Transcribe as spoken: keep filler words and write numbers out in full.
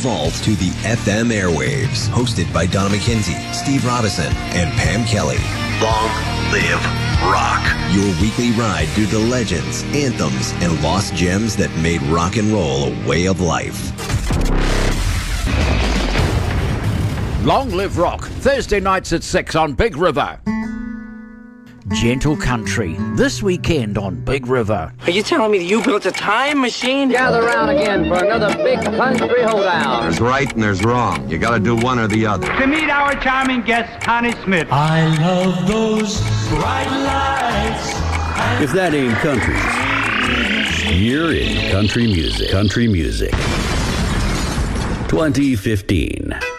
vault to the F M airwaves. Hosted by Donna McKenzie, Steve Robinson, and Pam Kelly. Long live rock. Your weekly ride through the legends, anthems, and lost gems that made rock and roll a way of life. Long live rock. Thursday nights at six on Big River. Gentle Country, this weekend on Big River. Are you telling me that you built a time machine? Gather round again for another big country hoedown. There's right and there's wrong. You gotta do one or the other. To meet our charming guest, Connie Smith. I love those bright lights. If that ain't country, you're in country music. Country music. twenty fifteen.